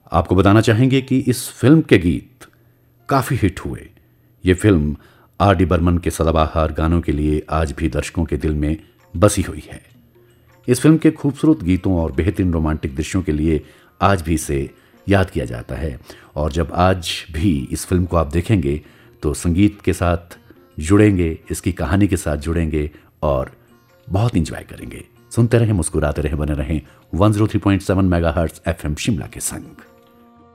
आपको बताना चाहेंगे कि इस फिल्म के गीत काफ़ी हिट हुए। ये फिल्म आर डी बर्मन के सदाबहार गानों के लिए आज भी दर्शकों के दिल में बसी हुई है। इस फिल्म के खूबसूरत गीतों और बेहतरीन रोमांटिक दृश्यों के लिए आज भी इसे याद किया जाता है। और जब आज भी इस फिल्म को आप देखेंगे तो संगीत के साथ जुड़ेंगे, इसकी कहानी के साथ जुड़ेंगे और बहुत इंजॉय करेंगे। सुनते रहें, मुस्कुराते रहें, बने रहें 103.7 मेगाहर्ट्ज़ FM शिमला के संग।